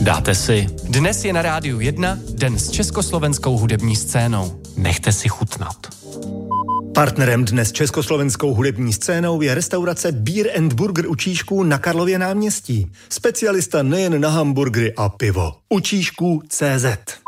Dáte si. Dnes je na Rádiu 1 den s československou hudební scénou. Nechte si chutnat. Partnerem dnes československou hudební scénou je restaurace Beer and Burger u Čížků na Karlově náměstí. Specialista nejen na hamburgery a pivo. U Čížků CZ.